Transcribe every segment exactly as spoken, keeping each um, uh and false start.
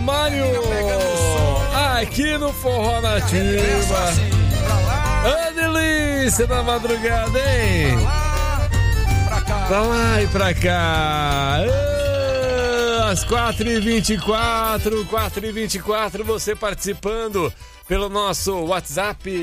Ramário, aqui no Forró Nativa. Ô, delícia da madrugada, hein? Pra lá e pra cá. Às quatro e vinte e quatro, quatro e vinte e quatro, você participando pelo nosso WhatsApp.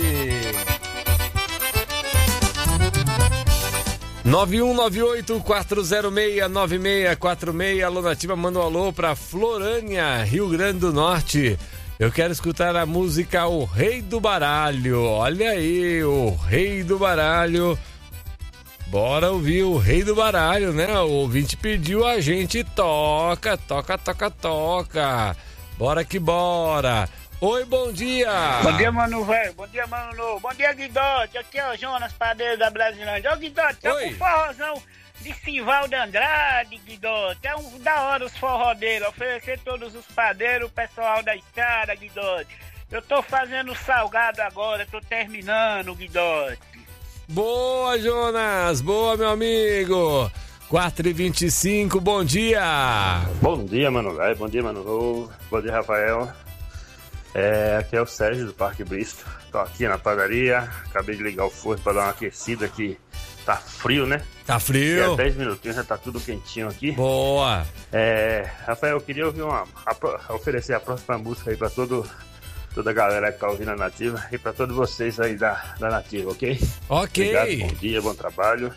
nove um nove oito quatro zero seis nove seis quatro seis. Alô Nativa, manda um alô pra Florânia, Rio Grande do Norte. Eu quero escutar a música O Rei do Baralho. Olha aí, o Rei do Baralho. Bora ouvir o Rei do Baralho, né? O ouvinte pediu, a gente toca, toca, toca, toca. Bora que bora. Oi, bom dia. Bom dia, mano velho. Bom dia, mano novo. Bom dia, Guidote. Aqui é o Jonas Padeiro da Brasilândia. Ô, Guidote, é um forrozão de Sivaldo Andrade, Guidote. É um da hora os forrodeiros. Oferecer todos os padeiros, o pessoal da estrada, Guidote. Eu tô fazendo salgado agora, tô terminando, Guidote. Boa, Jonas. Boa, meu amigo. quatro e vinte e cinco, bom dia. Bom dia, mano velho. Bom dia, mano novo. Bom dia, Rafael. É, aqui é o Sérgio do Parque Bristo. Tô aqui na padaria. Acabei de ligar o forno pra dar uma aquecida aqui. Tá frio, né? Tá frio. Daqui a dez minutinhos já tá tudo quentinho aqui. Boa. É, Rafael, eu queria ouvir uma, a, oferecer a próxima música aí pra todo, toda a galera que tá ouvindo a Nativa e pra todos vocês aí da, da Nativa, ok? Ok. Obrigado, bom dia, bom trabalho.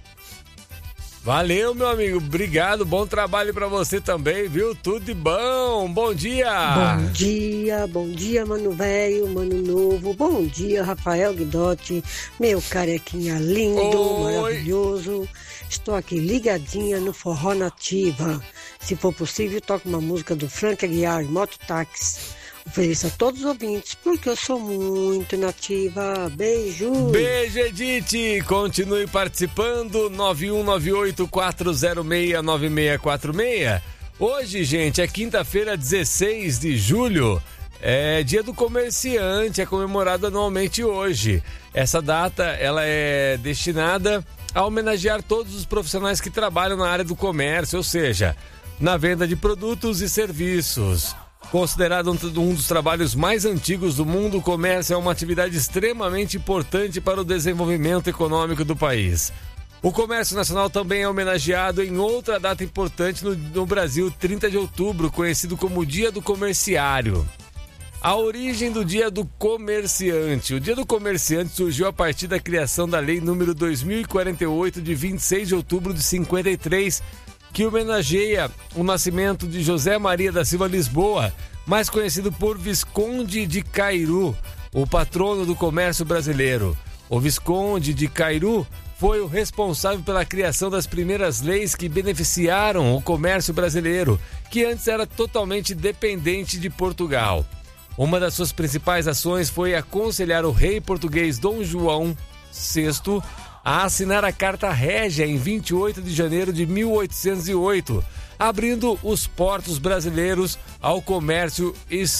Valeu, meu amigo, obrigado, bom trabalho pra você também, viu? Tudo de bom, bom dia! Bom dia, bom dia, mano velho, mano novo, bom dia, Rafael Guidotti, meu carequinha lindo, Oi. Maravilhoso, estou aqui ligadinha no Forró Nativa, se for possível, toque uma música do Frank Aguiar, Mototáxi. Ofereço a todos os ouvintes, porque eu sou muito nativa. Beijo! Beijo, Edith! Continue participando, nove um nove oito quatro zero seis nove seis quatro seis. Hoje, gente, é quinta-feira, dezesseis de julho. É dia do comerciante, é comemorado anualmente hoje. Essa data, ela é destinada a homenagear todos os profissionais que trabalham na área do comércio, ou seja, na venda de produtos e serviços. Considerado um dos trabalhos mais antigos do mundo, o comércio é uma atividade extremamente importante para o desenvolvimento econômico do país. O comércio nacional também é homenageado em outra data importante no, no Brasil, trinta de outubro, conhecido como Dia do Comerciário. A origem do Dia do Comerciante. O Dia do Comerciante surgiu a partir da criação da Lei número dois mil e quarenta e oito, de vinte e seis de outubro de cinquenta e três, que homenageia o nascimento de José Maria da Silva Lisboa, mais conhecido por Visconde de Cairu, o patrono do comércio brasileiro. O Visconde de Cairu foi o responsável pela criação das primeiras leis que beneficiaram o comércio brasileiro, que antes era totalmente dependente de Portugal. Uma das suas principais ações foi aconselhar o rei português Dom João sexto a assinar a Carta Régia em vinte e oito de janeiro de mil oitocentos e oito, abrindo os portos brasileiros ao comércio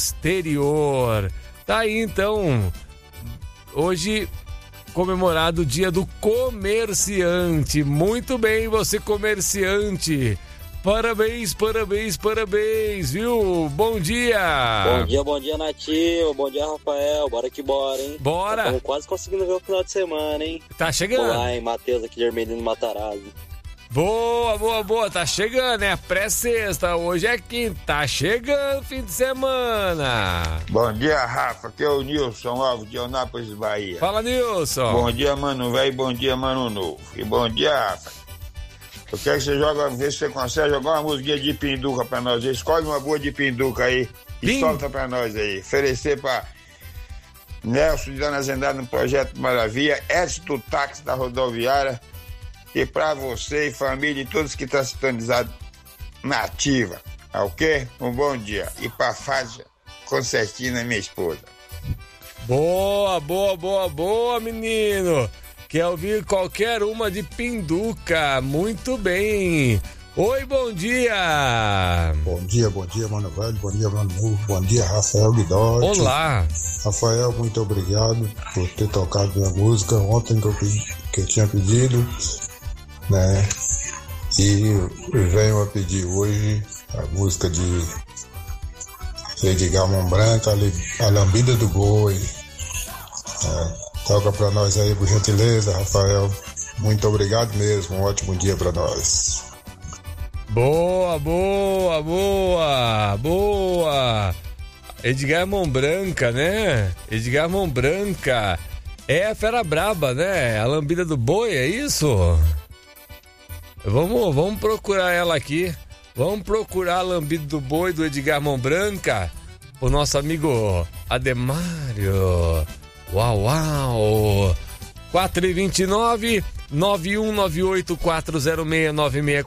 exterior. Tá aí então, hoje comemorado o Dia do Comerciante. Muito bem, você comerciante. Parabéns, parabéns, parabéns, viu? Bom dia! Bom dia, bom dia, Nativa. Bom dia, Rafael. Bora que bora, hein? Bora! Estamos quase conseguindo ver o final de semana, hein? Tá chegando. Olá, hein? Matheus aqui de Hermelino Matarazzo. Boa, boa, boa. Tá chegando, é a pré-sexta. Hoje é quinta. Tá chegando fim de semana. Bom dia, Rafa. Aqui é o Nilson Alves de Eunápolis, Bahia. Fala, Nilson. Bom dia, mano velho. Bom dia, mano novo. E bom dia, Rafa. Eu quero que você joga, ver se você consegue jogar uma musiquinha de pinduca pra nós. Escolhe uma boa de pinduca aí e Pim. solta pra nós aí. Oferecer pra Nelson de Dona Zendada no Projeto Maravilha, Edson do Táxi da Rodoviária e pra você e família e todos que estão sintonizados na Ativa. Ok? Um bom dia. E pra Fátia Concertina, minha esposa. Boa, boa, boa, boa, menino. Quer ouvir qualquer uma de pinduca? Muito bem. Oi, bom dia. Bom dia, bom dia, mano velho. Bom dia, mano novo. Bom dia, Rafael Guidotti. Olá. Rafael, muito obrigado por ter tocado minha música ontem que eu, que eu tinha pedido, né? E venho a pedir hoje a música de Edgar Mão Branca, a Lambida do Boi. É, toca pra nós aí, por gentileza, Rafael. Muito obrigado mesmo, um ótimo dia pra nós. Boa, boa, boa, boa. Edgar Mão Branca, né? Edgar Mão Branca. É a fera braba, né? A Lambida do Boi, é isso? Vamos, vamos procurar ela aqui. Vamos procurar a Lambida do Boi do Edgar Mão Branca. O nosso amigo Ademário. Uau, uau. quatro e vinte e nove, nove um nove oito quatro zero seis nove seis